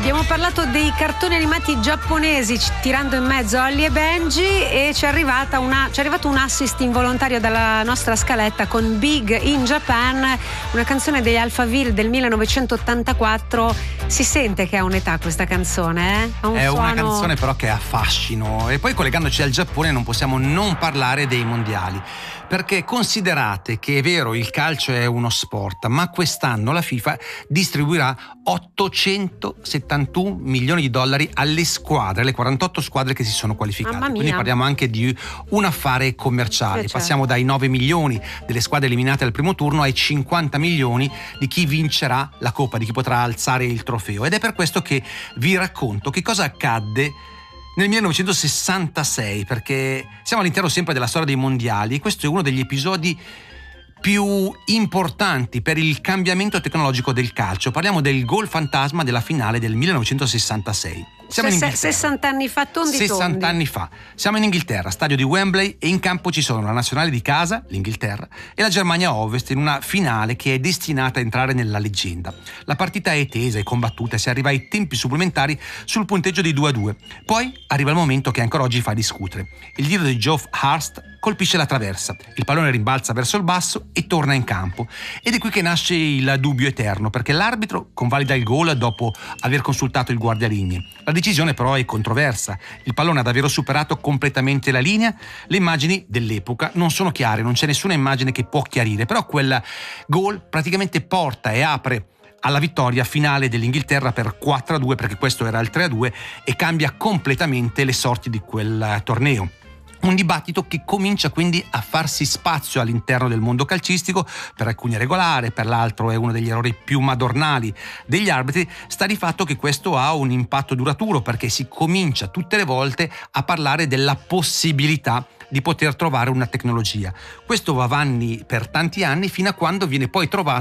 Abbiamo parlato dei cartoni animati giapponesi tirando in mezzo Holly e Benji e ci è arrivato un assist involontario dalla nostra scaletta con Big in Japan, una canzone degli Alphaville del 1984. Si sente che ha un'età questa canzone, È una canzone però che ha fascino. E poi, collegandoci al Giappone, non possiamo non parlare dei mondiali, perché considerate che è vero, il calcio è uno sport, ma quest'anno la FIFA distribuirà 871 milioni di dollari alle squadre, le 48 squadre che si sono qualificate. Quindi parliamo anche di un affare commerciale. Passiamo dai 9 milioni delle squadre eliminate al primo turno ai 50 milioni di chi vincerà la Coppa, di chi potrà alzare il trofeo. Ed è per questo che vi racconto che cosa accadde nel 1966, perché siamo all'interno sempre della storia dei mondiali e questo è uno degli episodi più importanti per il cambiamento tecnologico del calcio. Parliamo del gol fantasma della finale del 1966. Siamo in Inghilterra. 60 anni fa, tondi. 60 anni fa. Siamo in Inghilterra, stadio di Wembley, e in campo ci sono la nazionale di casa, l'Inghilterra, e la Germania Ovest in una finale che è destinata a entrare nella leggenda. La partita è tesa e combattuta e si arriva ai tempi supplementari sul punteggio di 2-2. Poi arriva il momento che ancora oggi fa discutere. Il tiro di Geoff Hurst colpisce la traversa, il pallone rimbalza verso il basso e torna in campo. Ed è qui che nasce il dubbio eterno, perché l'arbitro convalida il gol dopo aver consultato il guardialinee. La decisione però è controversa. Il pallone ha davvero superato completamente la linea? Le immagini dell'epoca non sono chiare, non c'è nessuna immagine che può chiarire, però quel gol praticamente porta e apre alla vittoria finale dell'Inghilterra per 4-2, perché questo era il 3-2, e cambia completamente le sorti di quel torneo. Un dibattito che comincia quindi a farsi spazio all'interno del mondo calcistico. Per alcuni è regolare, per l'altro è uno degli errori più madornali degli arbitri. Sta di fatto che questo ha un impatto duraturo, perché si comincia tutte le volte a parlare della possibilità di poter trovare una tecnologia. Questo va avanti per tanti anni, fino a quando viene poi trovato